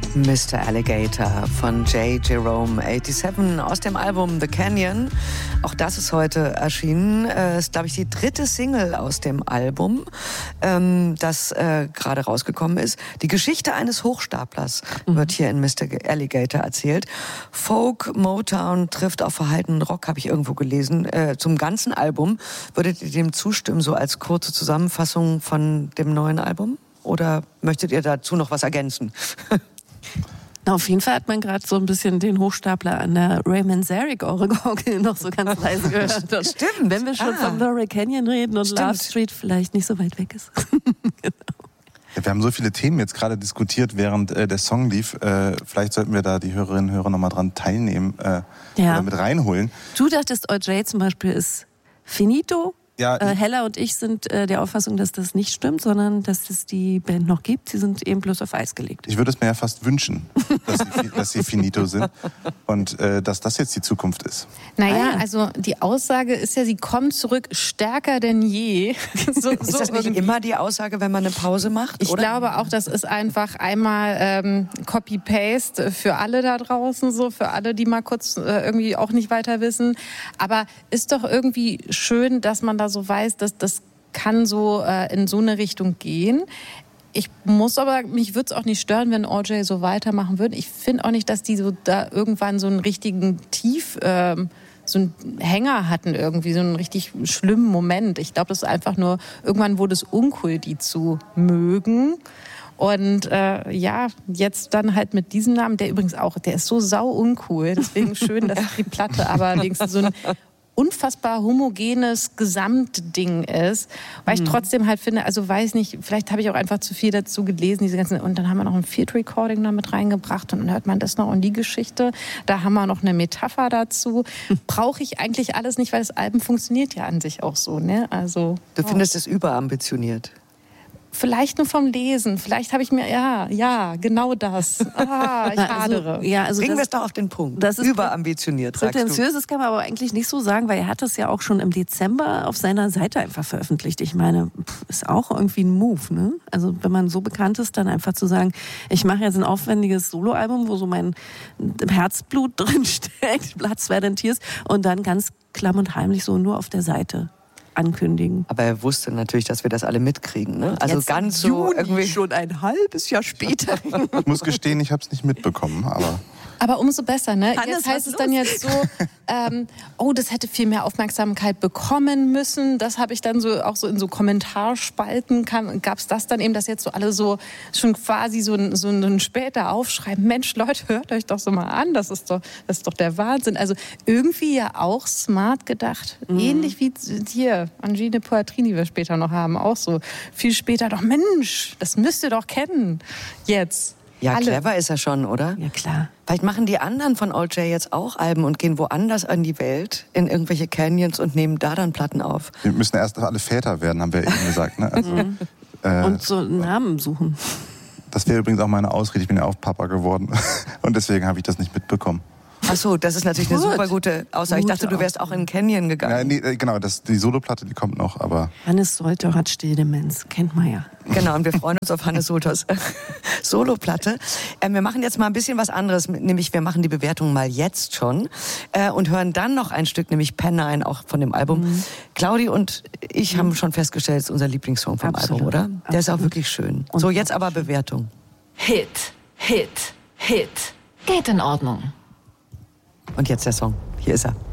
Mr. Alligator von J. Jerome 87 aus dem Album The Canyon. Auch das ist heute erschienen. Ist, glaube ich, die dritte Single aus dem Album, das gerade rausgekommen ist. Die Geschichte eines Hochstaplers wird hier in Mr. Alligator erzählt. Folk, Motown trifft auf verhaltenen Rock, habe ich irgendwo gelesen. Zum ganzen Album. Würdet ihr dem zustimmen, so als kurze Zusammenfassung von dem neuen Album? Oder möchtet ihr dazu noch was ergänzen? Na, auf jeden Fall hat man gerade so ein bisschen den Hochstapler an der Ray Manzarek-Orgel noch so ganz leise gehört. Das stimmt. Wenn wir schon von Laurel Canyon reden und Stimmt. Love Street vielleicht nicht so weit weg ist. Genau. Ja, wir haben so viele Themen jetzt gerade diskutiert, während der Song lief. Vielleicht sollten wir da die Hörerinnen und Hörer nochmal dran teilnehmen oder mit reinholen. Du dachtest, OJ zum Beispiel ist finito. Ja, Hella und ich sind der Auffassung, dass das nicht stimmt, sondern dass es die Band noch gibt. Sie sind eben bloß auf Eis gelegt. ich würde es mir ja fast wünschen, dass sie finito sind und dass das jetzt die Zukunft ist. Naja, also die Aussage ist ja, sie kommen zurück stärker denn je. Ist das nicht immer die Aussage, wenn man eine Pause macht? Ich oder? glaube auch, das ist einfach einmal Copy-Paste für alle da draußen, so für alle, die mal kurz irgendwie auch nicht weiter wissen. Aber ist doch irgendwie schön, dass man da so weiß, dass das kann so in so eine Richtung gehen. Ich muss aber, mich würde es auch nicht stören, wenn OJ so weitermachen würde. Ich finde auch nicht, dass die so da irgendwann so einen richtigen Tief, so einen Hänger hatten irgendwie, so einen richtig schlimmen Moment. Ich glaube, das ist einfach nur, irgendwann wurde es uncool, die zu mögen. Und jetzt dann halt mit diesem Namen, der übrigens auch, der ist so sau uncool. Deswegen schön, dass die Platte aber wenigstens so ein unfassbar homogenes Gesamtding ist, weil ich trotzdem halt finde, also weiß nicht, vielleicht habe ich auch einfach zu viel dazu gelesen, diese ganzen, und dann haben wir noch ein Field Recording da mit reingebracht und dann hört man das noch und die Geschichte, da haben wir noch eine Metapher dazu. Brauche ich eigentlich alles nicht, weil das Album funktioniert ja an sich auch so, ne? Also Du findest es überambitioniert? vielleicht nur vom Lesen, vielleicht habe ich mir, ja, genau das. Ich hadere. Bringen wir es doch auf den Punkt. Das ist überambitioniert, sagst du. Prätentiös, das kann man aber eigentlich nicht so sagen, weil er hat das ja auch schon im Dezember auf seiner Seite einfach veröffentlicht. Ich meine, ist auch irgendwie ein Move, ne? Also wenn man so bekannt ist, dann einfach zu sagen, ich mache jetzt ein aufwendiges Soloalbum, wo so mein Herzblut drin steckt, Blood, Sweat and Tears, und dann ganz klamm und heimlich so nur auf der Seite ankündigen. Aber er wusste natürlich, dass wir das alle mitkriegen, ne? Also jetzt ganz Juni, so irgendwie schon ein halbes Jahr später. Ich muss gestehen, ich habe es nicht mitbekommen, Aber umso besser, ne? Hannes, Jetzt heißt was es dann jetzt so, das hätte viel mehr Aufmerksamkeit bekommen müssen. Das habe ich dann so auch so in so Kommentarspalten gab es das dann eben, dass jetzt so alle so schon quasi so ein später aufschreiben. Mensch, Leute, hört euch doch so mal an. Das ist doch der Wahnsinn. Also irgendwie ja auch smart gedacht. Ähnlich wie hier Angine Poitrini, die wir später noch haben, auch so viel später. Doch Mensch, das müsst ihr doch kennen jetzt. Ja, alle. clever ist er schon, oder? Ja, klar. Vielleicht machen die anderen von OJ jetzt auch Alben und gehen woanders an die Welt, in irgendwelche Canyons und nehmen da dann Platten auf. wir müssen erst alle Väter werden, haben wir eben gesagt. Ne? Also, Und so einen Namen suchen. das wäre übrigens auch meine Ausrede, ich bin ja auch Papa geworden und deswegen habe ich das nicht mitbekommen. Ach so, das ist natürlich eine Gut. super gute Aussage. Ich dachte, du wärst auch in den Canyon gegangen. Ja, nee, genau, die Soloplatte, die kommt noch, aber Hannes Solter hat Stilldemenz, kennt man ja. Genau, und wir freuen uns auf Hannes Solters Soloplatte. Wir machen jetzt mal ein bisschen was anderes, nämlich wir machen die Bewertung mal jetzt schon und hören dann noch ein Stück, nämlich Pennine, auch von dem Album. Claudi und ich haben schon festgestellt, es ist unser Lieblingssong vom Absolut. Album, oder? Der ist auch wirklich schön. So, jetzt aber Bewertung. Hit. Geht in Ordnung. Und jetzt der Song. Hier ist er.